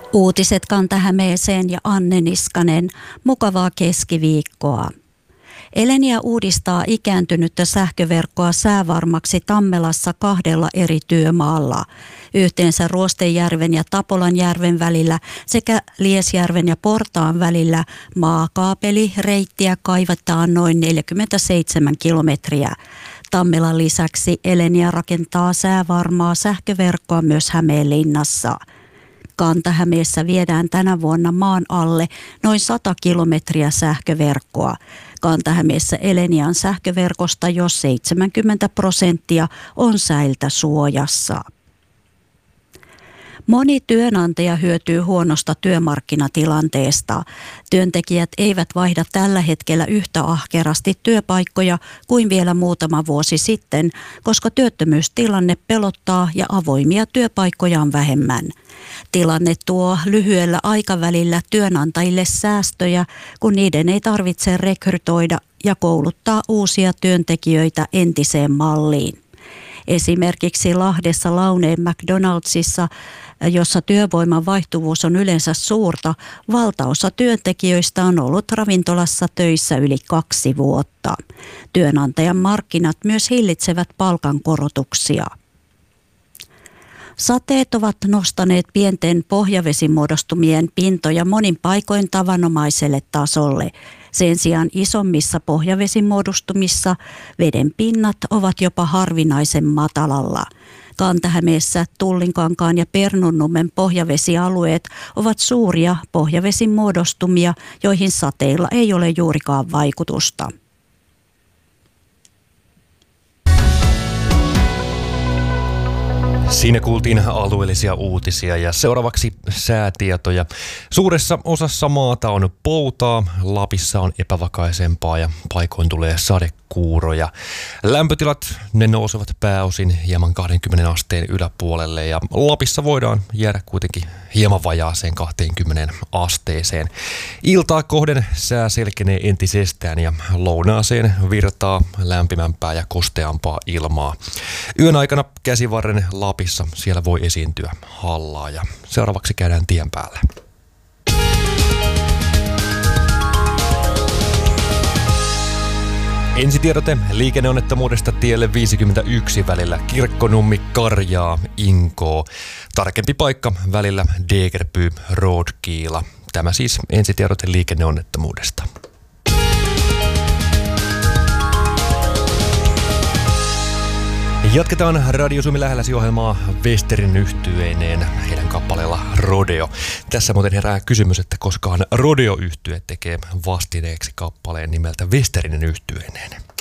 Uutiset Kanta-Hämeeseen ja Anne Niskanen. Mukavaa keskiviikkoa. Elenia uudistaa ikääntynyttä sähköverkkoa säävarmaksi Tammelassa 2 eri työmaalla. Yhteensä Ruostenjärven ja Tapolanjärven välillä sekä Liesjärven ja Portaan välillä maakaapelireittiä kaivataan noin 47 kilometriä. Tammelan lisäksi Elenia rakentaa säävarmaa sähköverkkoa myös Hämeenlinnassa. Kanta-Hämeessä viedään tänä vuonna maan alle noin 100 kilometriä sähköverkkoa. Kanta-Hämeessä Elenian sähköverkosta jo 70% on säiltä suojassa. Moni työnantaja hyötyy huonosta työmarkkinatilanteesta. Työntekijät eivät vaihda tällä hetkellä yhtä ahkerasti työpaikkoja kuin vielä muutama vuosi sitten, koska työttömyystilanne pelottaa ja avoimia työpaikkoja on vähemmän. Tilanne tuo lyhyellä aikavälillä työnantajille säästöjä, kun niiden ei tarvitse rekrytoida ja kouluttaa uusia työntekijöitä entiseen malliin. Esimerkiksi Lahdessa Launeen McDonaldsissa, jossa työvoiman vaihtuvuus on yleensä suurta, valtaosa työntekijöistä on ollut ravintolassa töissä yli 2 vuotta. Työnantajan markkinat myös hillitsevät palkankorotuksia. Sateet ovat nostaneet pienten pohjavesimuodostumien pintoja monin paikoin tavanomaiselle tasolle. Sen sijaan isommissa pohjavesimuodostumissa veden pinnat ovat jopa harvinaisen matalalla. Kanta-Hämeessä Tullinkankaan ja Pernunnummen pohjavesialueet ovat suuria pohjavesimuodostumia, joihin sateilla ei ole juurikaan vaikutusta. Siinä kuultiin alueellisia uutisia ja seuraavaksi säätietoja. Suuressa osassa maata on poutaa, Lapissa on epävakaisempaa ja paikoin tulee sadekuuroja. Lämpötilat ne nousevat pääosin hieman 20 asteen yläpuolelle ja Lapissa voidaan jäädä kuitenkin hieman vajaaseen 20 asteeseen. Iltaa kohden sää selkenee entisestään ja lounaaseen virtaa lämpimämpää ja kosteampaa ilmaa. Yön aikana Käsivarren Lapissa siellä voi esiintyä hallaa ja seuraavaksi käydään tien päällä. Ensitiedote liikenneonnettomuudesta tielle 51 välillä Kirkkonummi-Karjaa Inkoo. Tarkempi paikka välillä Degerby-Roodkiila. Tämä siis ensitiedote liikenneonnettomuudesta. Jatketaan Radio Suomi lähelläsi -ohjelmaa Westerin yhtyeineen heidän kappaleella Rodeo. Tässä muuten herää kysymys, että koskahan Rodeo-yhtye tekee vastineeksi kappaleen nimeltä Westerinen yhtyeineen.